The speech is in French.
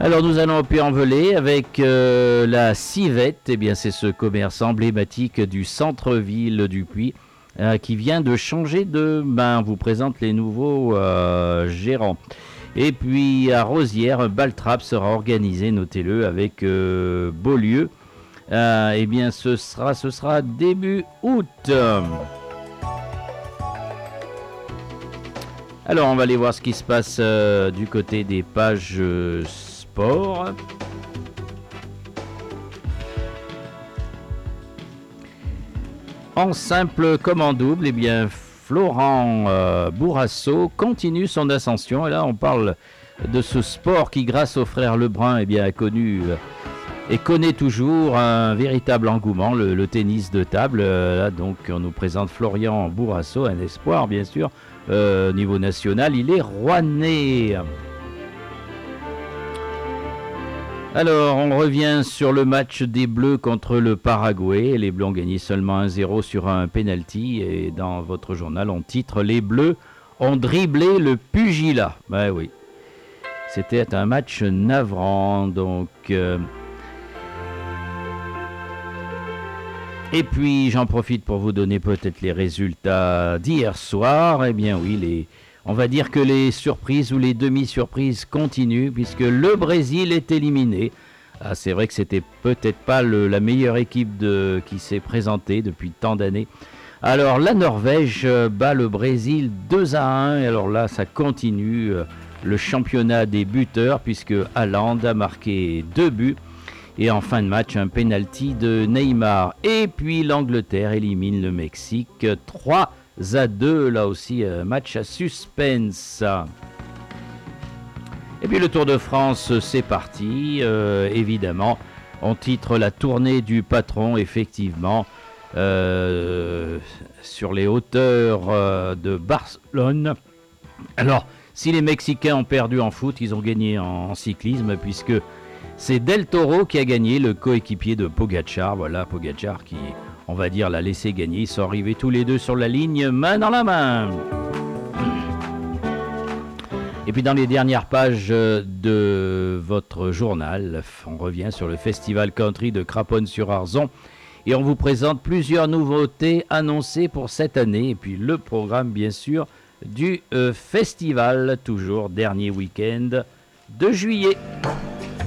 Alors nous allons au Puy-en-Velay avec la Civette. Eh bien c'est ce commerce emblématique du centre-ville du Puy qui vient de changer de main. On vous présente les nouveaux gérants. Et puis à Rosières, un bal trap sera organisé, notez-le, avec Beaulieu. Eh bien ce sera début août. Alors on va aller voir ce qui se passe du côté des pages sport. En simple comme en double, eh bien Florent Bourrasso continue son ascension. Et là on parle de ce sport qui, grâce au frère Lebrun, eh bien, a connu et connaît toujours un véritable engouement, le tennis de table. Là donc on nous présente Florian Bourrasso, un espoir bien sûr. Niveau national, il est rouennais. Alors, on revient sur le match des Bleus contre le Paraguay. Les Bleus ont gagné seulement 1-0 sur un penalty. Et dans votre journal, on titre « Les Bleus ont dribblé le pugilat ». Ben oui, c'était un match navrant. Donc, et puis, j'en profite pour vous donner peut-être les résultats d'hier soir. Eh bien oui, on va dire que les surprises ou les demi-surprises continuent puisque le Brésil est éliminé. Ah, c'est vrai que c'était peut-être pas la meilleure équipe qui s'est présentée depuis tant d'années. Alors, la Norvège bat le Brésil 2-1. Alors là, ça continue le championnat des buteurs puisque Haaland a marqué 2 buts. Et en fin de match, un penalty de Neymar. Et puis l'Angleterre élimine le Mexique 3-2. Là aussi, match à suspense. Et puis le Tour de France, c'est parti. Évidemment, on titre la tournée du patron, effectivement, sur les hauteurs de Barcelone. Alors, si les Mexicains ont perdu en foot, ils ont gagné en cyclisme, puisque c'est Del Toro qui a gagné, le coéquipier de Pogacar. Voilà, Pogacar qui, on va dire, l'a laissé gagner. Ils sont arrivés tous les deux sur la ligne, main dans la main. Et puis dans les dernières pages de votre journal, on revient sur le Festival Country de Craponne-sur-Arzon. Et on vous présente plusieurs nouveautés annoncées pour cette année. Et puis le programme, bien sûr, du festival, toujours dernier week-end de juillet.